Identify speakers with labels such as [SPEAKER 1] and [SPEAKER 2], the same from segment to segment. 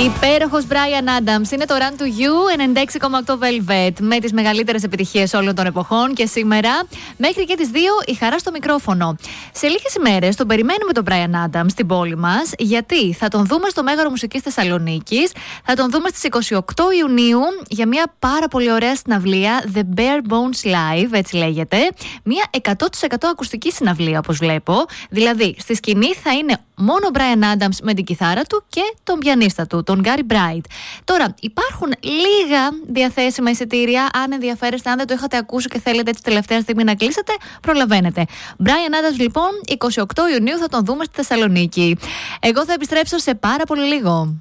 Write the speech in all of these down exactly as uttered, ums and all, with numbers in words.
[SPEAKER 1] Υπέροχος Brian Adams είναι το Run to You ενενήντα έξι κόμμα οκτώ Velvet με τις μεγαλύτερες επιτυχίες όλων των εποχών και σήμερα μέχρι και τις δύο η χαρά στο μικρόφωνο. Σε λίγες ημέρες τον περιμένουμε τον Brian Adams στην πόλη μας, γιατί θα τον δούμε στο Μέγαρο Μουσικής Θεσσαλονίκης, θα τον δούμε στις είκοσι οκτώ Ιουνίου για μια πάρα πολύ ωραία συναυλία, The Bare Bones Live, έτσι λέγεται, μια εκατό τοις εκατό ακουστική συναυλία όπως βλέπω, δηλαδή στη σκηνή θα είναι μόνο ο Brian Adams με την κιθάρα του και τον πιανίστα του, τον Gary Bright. Τώρα, υπάρχουν λίγα διαθέσιμα εισιτήρια. Αν ενδιαφέρεστε, αν δεν το είχατε ακούσει και θέλετε έτσι τελευταία στιγμή να κλείσετε, προλαβαίνετε. Brian Adams, λοιπόν, είκοσι οκτώ Ιουνίου θα τον δούμε στη Θεσσαλονίκη. Εγώ θα επιστρέψω σε πάρα πολύ λίγο.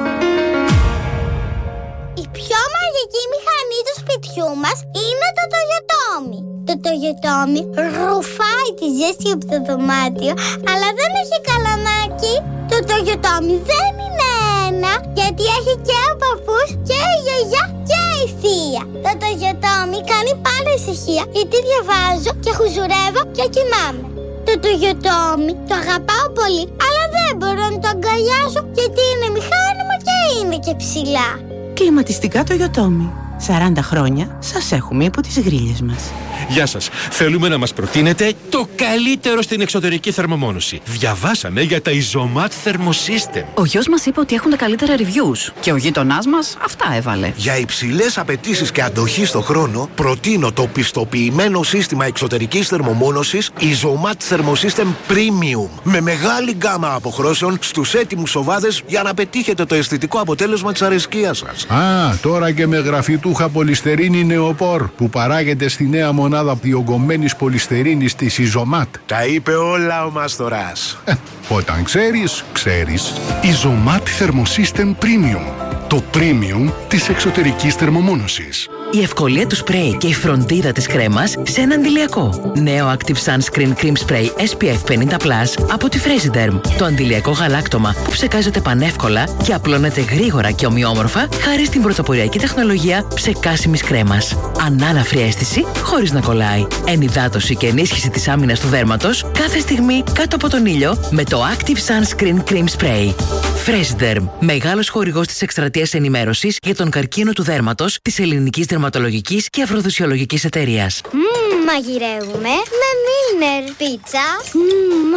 [SPEAKER 2] Η πιο μαγική μηχανή του σπιτιού μας είναι το Toyotomi. Το Toyotomi ρουφάει τη ζέστη από το δωμάτιο, αλλά δεν έχει καλαμάκι. Το Toyotomi δεν είναι ένα, γιατί έχει και ο παππούς και η γιαγιά και η θεία. Το Toyotomi κάνει πάντα ησυχία, γιατί διαβάζω και χουζουρεύω και κοιμάμαι. Το Toyotomi το αγαπάω πολύ, αλλά δεν μπορώ να το αγκαλιάσω, γιατί είναι μηχάνημα και είναι και ψηλά.
[SPEAKER 3] Κλιματιστικά Toyotomi. σαράντα χρόνια σας έχουμε υπό τις γρίλες μας.
[SPEAKER 4] Γεια σας. Θέλουμε να μας προτείνετε το καλύτερο στην εξωτερική θερμομόνωση. Διαβάσαμε για τα Isomat Thermosystem.
[SPEAKER 3] Ο γιος μας είπε ότι έχουν τα καλύτερα reviews και ο γείτονάς μας αυτά έβαλε.
[SPEAKER 5] Για υψηλές απαιτήσεις και αντοχή στο χρόνο, προτείνω το πιστοποιημένο σύστημα εξωτερικής θερμομόνωσης Isomat Thermosystem Premium. Με μεγάλη γκάμα αποχρώσεων στους έτοιμους σοβάδες για να πετύχετε το αισθητικό αποτέλεσμα της αρεσκίας σας.
[SPEAKER 6] Α, τώρα και με γραφιτούχα πολυστερίνη νεοπόρ που παράγεται στη νέα μονάδα διογκωμένης πολυστερίνης της Isomat.
[SPEAKER 5] Τα είπε όλα ο Μάστορας.
[SPEAKER 6] Ε, όταν ξέρεις, ξέρεις.
[SPEAKER 7] Isomat Thermosystem Premium. Το premium της εξωτερικής θερμομόνωσης.
[SPEAKER 8] Η ευκολία του σπρέι και η φροντίδα της κρέμας σε ένα αντιλιακό. Νέο Active Sunscreen Cream Spray ες πι εφ πενήντα πλας από τη Fresiderm. Το αντιλιακό γαλάκτωμα που ψεκάζεται πανεύκολα και απλώνεται γρήγορα και ομοιόμορφα χάρη στην πρωτοποριακή τεχνολογία ψεκάσιμης κρέμας. Ανάλαφρη αίσθηση χωρίς να κολλάει. Ενυδάτωση και ενίσχυση της άμυνας του δέρματος κάθε στιγμή κάτω από τον ήλιο με το Active Sunscreen Cream Spray. Fresiderm. Μεγάλος χορηγός της εκστρατείας ενημέρωσης για τον καρκίνο του δέρματος της Ελληνικής Δερματολογικής και Αφροδισιολογικής Εταιρείας.
[SPEAKER 2] Μμμ, μαγειρεύουμε με Milner πίτσα. Μμμ,